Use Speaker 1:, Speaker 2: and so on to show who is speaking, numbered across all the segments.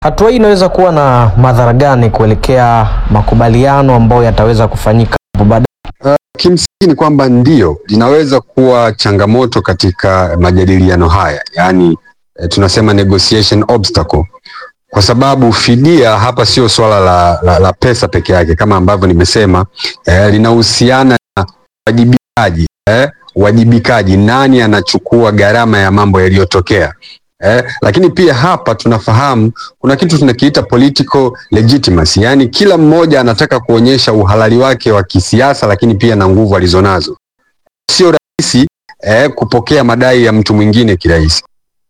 Speaker 1: Hatua hii inaweza kuwa na madhara gani kuelekea makubaliano ambayo yataweza kufanyika hapo baadaye?
Speaker 2: Kimsingi ni kwamba ndio linaweza kuwa changamoto katika majadiliano haya, yaani tunasema negotiation obstacle, kwa sababu fidia hapa sio swala la pesa peke yake kama ambavyo nimesema, linahusiana na wajibikaji, nani anachukua gharama ya mambo yaliyotokea. Lakini pia hapa tunafahamu kuna kitu tunakiita political legitimacy, yani kila mmoja anataka kuonyesha uhalali wake wa kisiasa, lakini pia na nguvu alizonazo. Sio rahisi kupokea madai ya mtu mwingine kirahisi.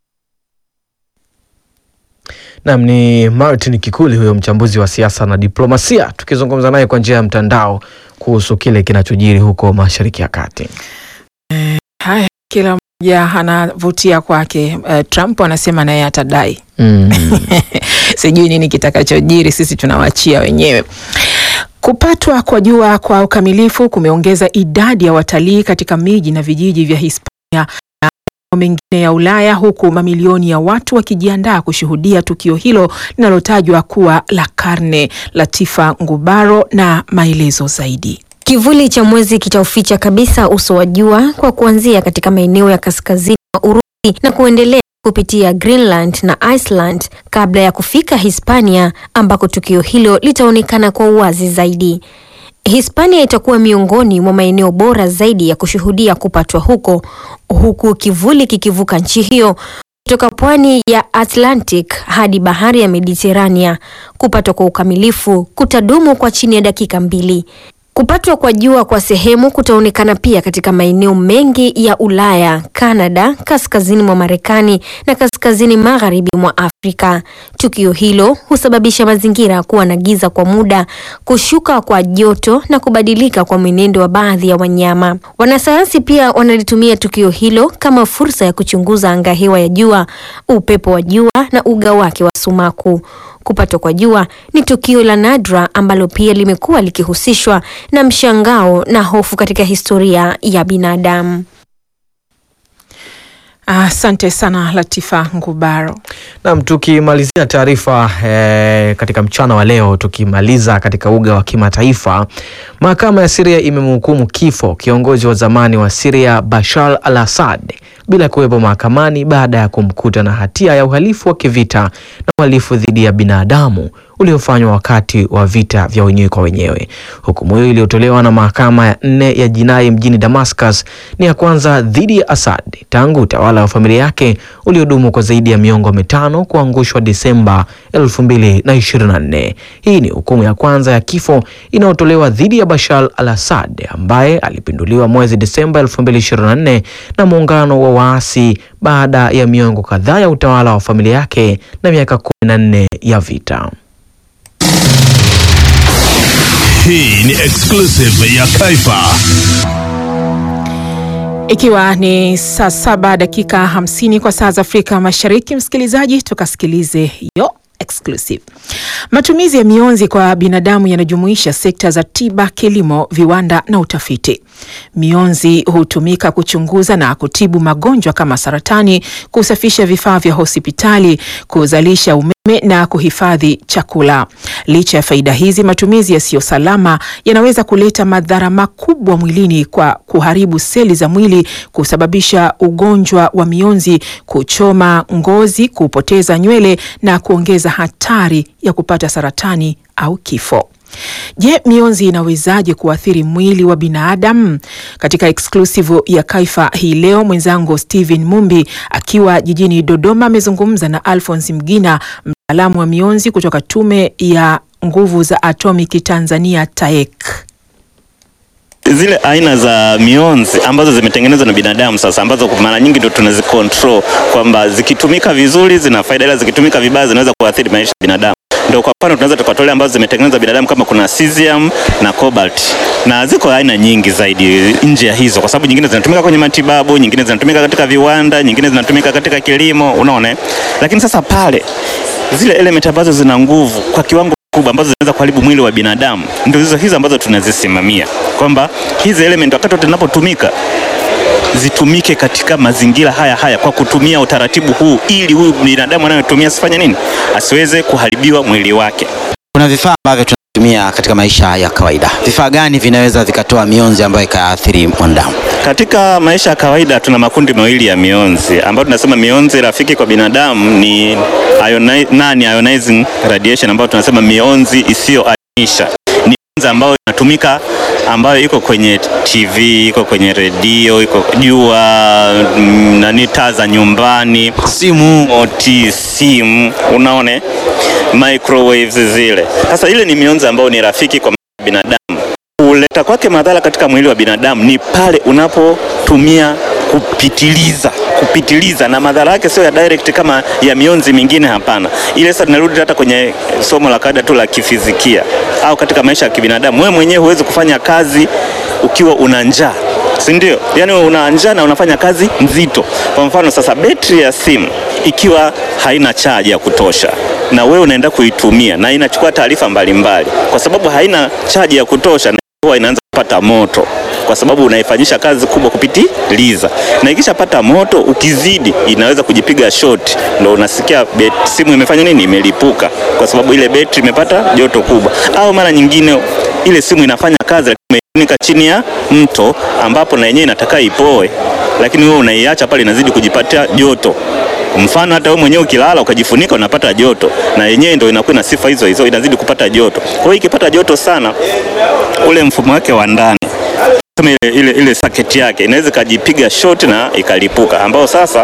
Speaker 1: Naam, ni Martin Kikuli huyo, mchambuzi wa siasa na diplomasia, tukizungumza naye kwa njia ya mtandao kuhusu kile kinachojiri huko Mashariki ya Kati.
Speaker 3: Haya, kila mmoja anavutia kwake. Trump anasema naye atadai. Sijui nini kitakachojiri, sisi tunawachia wenyewe. Kupatwa kwa jua kwa ukamilifu kumeongeza idadi ya watalii katika miji na vijiji vya Hispania na mengine ya Ulaya, huku mamilioni ya watu wakijiandaa kushuhudia tukio hilo linalotajwa kuwa la karne. Latifa Ngubaro na maelezo zaidi.
Speaker 4: Kivuli cha mwezi kitauficha kabisa uso wa jua kwa kuanzia katika maeneo ya kaskazini mwa Urusi na kuendelea kupitia Greenland na Iceland kabla ya kufika Hispania, ambako tukio hilo litaonekana kwa uwazi zaidi. Hispania itakuwa miongoni mwa maeneo bora zaidi ya kushuhudia kupatwa huku kivuli kikivuka nchi hiyo kutoka pwani ya Atlantic hadi bahari ya Mediterania. Kupatwa kwa ukamilifu kutadumu kwa chini ya dakika 2. Kupatwa kwa jua kwa sehemu kutaonekana pia katika maeneo mengi ya Ulaya, Kanada, kaskazini mwa Marekani na kaskazini magharibi mwa Afrika. Tukio hilo husababisha mazingira kuwa na giza kwa muda, kushuka kwa joto na kubadilika kwa mwenendo wa baadhi ya wanyama. Wanasayansi pia wanalitumia tukio hilo kama fursa ya kuchunguza angahewa ya jua, upepo wa jua na uga wake wa sumaku. Kupatwa kwa jua ni tukio la nadra ambalo pia limekuwa likihusishwa na mshangao na hofu katika historia ya binadamu.
Speaker 3: Asante sana Latifa Ngubaro.
Speaker 1: Naam, tukimalizia taarifa katika mchana wa leo, tukimaliza katika uga wa kimataifa, mahakama ya Syria imemhukumu kifo kiongozi wa zamani wa Syria Bashar al-Assad bila kuwepo mahakamani baada ya kumkuta na hatia ya uhalifu wa kivita na uhalifu dhidi ya binadamu uliofanywa wakati wa vita vya wenyewe kwa wenyewe. Hukumu hiyo iliyotolewa na mahakama ya 4 ya jinai mjini Damascus ni ya kwanza dhidi ya Assad tangu utawala wa familia yake uliodumu kwa zaidi ya miongo 5 kuangushwa Desemba 2024. Hii ni hukumu ya kwanza ya kifo inayotolewa dhidi ya Bashar al-Assad ambaye alipinduliwa mwezi Desemba 2024 na muungano wa waasi baada ya miongo kadhaa ya utawala wa familia yake na miaka 14 ya vita.
Speaker 5: Hii ni exclusive ya Kaifa.
Speaker 3: Ikiwa ni saa 7 dakika 50 kwa saa za Afrika Mashariki, msikilizaji, tukasikilize hiyo exclusive. Matumizi ya mionzi kwa binadamu yanajumuisha sekta za tiba, kilimo, viwanda na utafiti. Mionzi hutumika kuchunguza na kutibu magonjwa kama saratani, kusafisha vifaa vya hospitali, kuzalisha umeme na kuhifadhi chakula. Licha ya faida hizi, matumizi yasiyo salama yanaweza kuleta madhara makubwa mwilini kwa kuharibu seli za mwili, kusababisha ugonjwa wa mionzi, kuchoma ngozi, kupoteza nywele na kuongeza hatari ya kupata saratani au kifo. Je, mionzi inawezaje kuathiri mwili wa binadamu? Katika exclusive ya Kaifa hii leo, mwenzangu Steven Mumbi akiwa jijini Dodoma amezungumza na Alphonse Mgina, mtaalamu wa mionzi kutoka Tume ya Nguvu za Atomiki Tanzania TAEC.
Speaker 6: Zile aina za mionzi ambazo zimetengenezwa na binadamu sasa, ambazo kwa mara nyingi ndio tunazicontrol kwamba zikitumika vizuri zina faida, ila zikitumika vibaya zinaweza kuathiri maisha ya binadamu. Ndio kwa mfano tunaweza tukatolea ambazo zimetengenezwa binadamu kama kuna cesium na cobalt, na ziko aina nyingi zaidi nje ya hizo, kwa sababu nyingine zinatumika kwenye matibabu, nyingine zinatumika katika viwanda, nyingine zinatumika katika kilimo, unaona. Lakini sasa pale zile element ambazo zina nguvu kwa kiwango kubwa ambazo zinaweza kuharibu mwili wa binadamu ndio hizo ambazo tunazisimamia, kwamba hizi element wakati tunapotumika zitumike katika mazingira haya kwa kutumia utaratibu huu, ili huyu binadamu anayotumia asifanye nini, asiweze kuharibiwa mwili wake.
Speaker 7: Kuna vifaa ambavyo tunatumia katika maisha ya kawaida. Vifaa gani vinaweza vikatoa mionzi ambayo ikaathiri mwanadamu?
Speaker 6: Katika maisha ya kawaida tuna makundi mawili ya mionzi ambayo tunasema mionzi rafiki kwa binadamu ni non-ionizing radiation, ambayo tunasema mionzi isiyoanisha. Ni mionzi ambayo inatumika, ambayo iko kwenye TV, iko kwenye redio, iko jua, taa za nyumbani, simu, unaone, microwaves zile. Sasa ile ni mionzi ambayo ni rafiki kwa binadamu. Kuleta kwake madhara katika mwili wa binadamu ni pale unapotumia kupitiliza, na madhara yake sio ya direct kama ya mionzi mingine, hapana. Ile sasa tunarudi hata kwenye somo la kawaida tu la kifizikia au katika maisha ya kibinadamu. Wewe mwenyewe huwezi kufanya kazi ukiwa una njaa, si ndio? Yaani una njaa na unafanya kazi nzito. Kwa mfano sasa, betri ya simu ikiwa haina chaji ya kutosha na wewe unaenda kuitumia na inachukua taarifa mbalimbali, kwa sababu haina chaji ya kutosha, na huwa inaanza kupata moto kwa sababu unaifanyisha kazi kubwa kupitiliza, na ikishapata moto ukizidi inaweza kujipiga short, ndio unasikia simu imefanya nini, imelipuka, kwa sababu ile betri imepata joto kubwa. Au mara nyingine ile simu inafanya kazi lakini imefunika chini ya mto ambapo na yenyewe inataka ipoe, lakini wewe unaiacha pale inazidi kujipatia joto. Mfano hata wewe mwenyewe ukilala ukajifunika unapata joto, na yenyewe ndio inakuwa na sifa hizo inazidi kupata joto. Kwa hiyo ikipata joto sana, ule mfumo wake wa ndani, ile saketi yake inaweza kujipiga short na ikalipuka, ambao sasa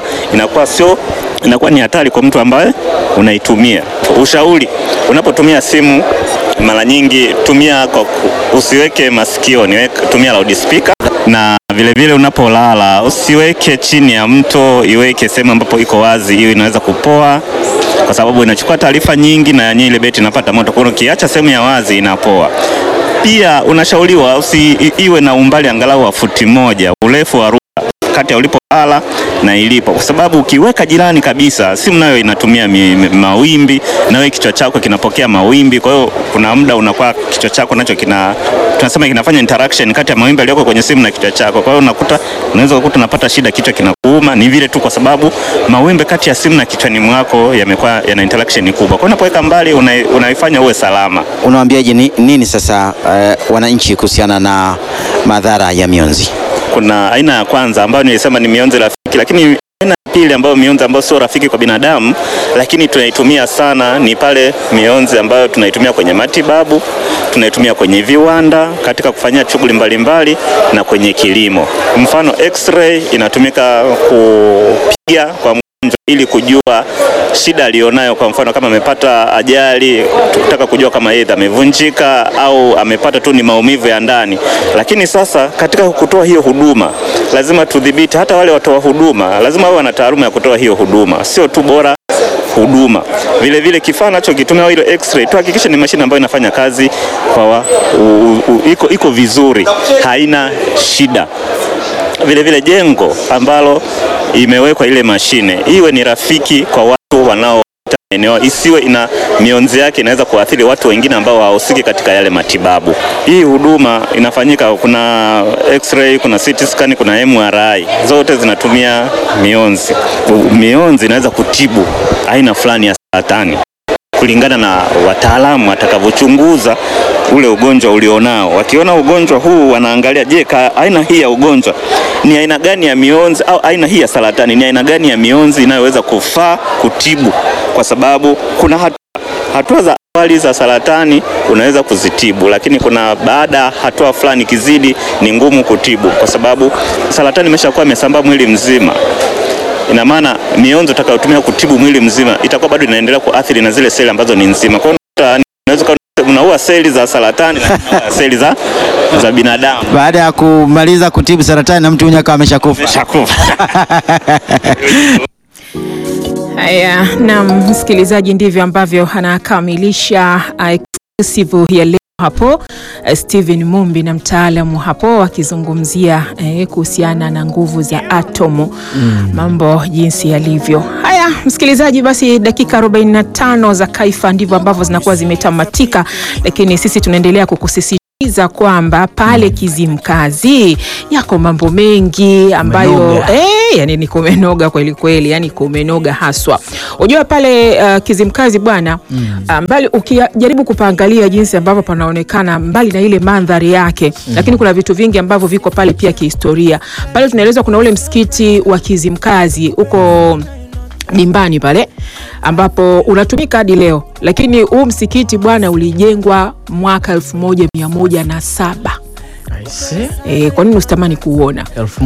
Speaker 6: inakuwa ni hatari kwa mtu ambaye unaitumia. Ushauri, unapotumia simu mara nyingi tumia usiweke masikioni, tumia loudspeaker, na vile vile unapolala usiweke chini ya mto, iweke sehemu ambapo iko wazi, hiyo inaweza kupoa kwa sababu inachukua taarifa nyingi na yenyewe ile betri inapata moto. Kwa hiyo ukiacha sehemu ya wazi inapoa. Pia unashauriwa iwe na umbali angalau wa futi 1 urefu wa ruka kati ya ulipolala na ilipo, kwa sababu ukiweka jirani kabisa, simu nayo inatumia mawimbi, na wewe kichwa chako kinapokea mawimbi. Kwa hiyo kuna muda unakuwa kichwa chako nacho tunasema kinafanya interaction kati ya mawimbi yaliyoko kwenye simu na kichwa chako. Kwa hiyo unaweza kukuta unapata shida, kichwa kinakuuma. Ni vile tu kwa sababu mawimbi kati ya simu na kichwani mwako yamekuwa yana interaction kubwa. Kwa hiyo unapoweka mbali unaifanya uwe salama.
Speaker 7: Unawaambiaje nini sasa wananchi kuhusiana na madhara ya mionzi?
Speaker 6: Kuna aina ya kwanza ambayo nilisema ni mionzi rafiki, lakini aina ya pili ambayo mionzi ambayo sio rafiki kwa binadamu lakini tunaitumia sana ni pale mionzi ambayo tunaitumia kwenye matibabu, tunaitumia kwenye viwanda katika kufanyia shughuli mbalimbali, na kwenye kilimo. Mfano x-ray inatumika kupiga kwa mgonjwa ili kujua shida alionayo. Kwa mfano kama amepata ajali, tukitaka kujua kama yeye amevunjika au amepata tu ni maumivu ya ndani. Lakini sasa katika kutoa hiyo huduma lazima tudhibiti, hata wale watoa huduma lazima wawe na taaluma ya kutoa hiyo huduma, sio tu bora huduma. Vile vile kifaa nacho kitumia ile x-ray, tuhakikishe ni mashine ambayo inafanya kazi kwa iko vizuri, haina shida. Vile vile jengo ambalo imewekwa ile mashine iwe ni rafiki kwa watu wanao eneo, isiwe ina mionzi yake inaweza kuathiri watu wengine ambao hawahusiki katika yale matibabu. Hii huduma inafanyika, kuna x-ray, kuna CT scan, kuna MRI, zote zinatumia mionzi. Mionzi inaweza kutibu aina fulani ya saratani kulingana na wataalamu watakavyochunguza ule ugonjwa ulionao. Wakiona ugonjwa huu wanaangalia, je, aina hii ya ugonjwa ni aina gani ya mionzi, au aina hii ya saratani ni aina gani ya mionzi inayoweza kufaa kutibu, kwa sababu kuna hatua za awali za saratani unaweza kuzitibu, lakini kuna baada hatua fulani kizidi ni ngumu kutibu, kwa sababu saratani imeshakuwa imesambaa mwili mzima. Ina maana mionzi utakayotumia kutibu mwili mzima itakuwa bado inaendelea kuathiri na zile seli ambazo ni nzima. Kwa hiyo unaweza unaua seli za saratani na seli za binadamu.
Speaker 7: Baada ya kumaliza kutibu saratani na mtu mwenyewe akawa ameshakufa.
Speaker 3: Haya, na msikilizaji, ndivyo ambavyo anakamilisha exclusive ya leo hapo Steven Mumbi na mtaalamu hapo wakizungumzia kuhusiana na nguvu za atomu, mambo jinsi yalivyo. Haya msikilizaji, basi dakika 45 za Kaifa ndivyo ambavyo zinakuwa zimetamatika, lakini sisi tunaendelea kukusisitiza za kwamba pale Kizimkazi yako mambo mengi ambayo yani ni kumenoga kweli kweli, yani kumenoga haswa. Unajua pale Kizimkazi bwana, mbali ukijaribu kupaangalia jinsi ambavyo panaonekana mbali na ile mandhari yake, lakini kuna vitu vingi ambavyo viko pale pia kihistoria. Pale tunaelezwa kuna ule msikiti wa Kizimkazi uko Dimbani pale ambapo unatumika hadi leo, lakini huu msikiti bwana ulijengwa mwaka 1107. Kwa nini usitamani kuuona?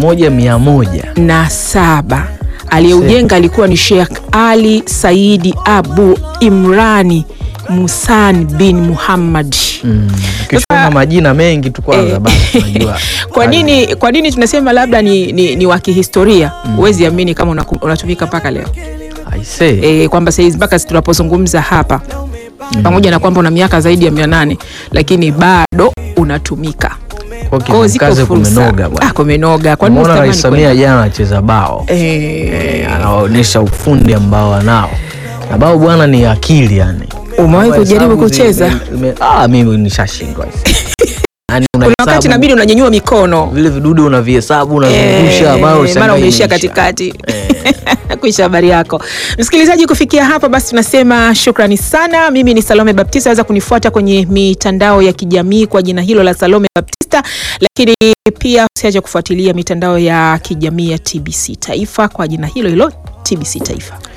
Speaker 3: 1107. Aliyeujenga alikuwa ni Sheikh Ali Saidi Abu Imrani Musan bin Muhammad.
Speaker 1: Kisha majina mengi tu kwanza basi unajua.
Speaker 3: Kwa nini tunasema labda ni wa kihistoria? Huwezi amini kama unatumika mpaka leo. Kwamba sasa mpaka tunapozungumza hapa pamoja na kwamba una miaka zaidi ya 800 lakini bado unatumika.
Speaker 1: Kwa ziko kumenoga bwana.
Speaker 3: Kumenoga. Kwa nini
Speaker 1: unatamani Samia jana anacheza bao? Anaonyesha ufundi ambao anao. Na bao bwana ni akili yani.
Speaker 3: Umewahi kujaribu kucheza?
Speaker 1: Mimi nishashindwa.
Speaker 3: Kuna wakati inabidi unanyanyua mikono.
Speaker 1: Vile vidudu unavihesabu unazungusha
Speaker 3: mara umeishia katikati. Kuisha habari yako. Msikilizaji, kufikia hapa basi tunasema shukrani sana. Mimi ni Salome Baptista. Waweza kunifuata kwenye mitandao ya kijamii kwa jina hilo la Salome Baptista, lakini pia usiache kufuatilia mitandao ya kijamii ya TBC Taifa kwa jina hilo hilo TBC Taifa.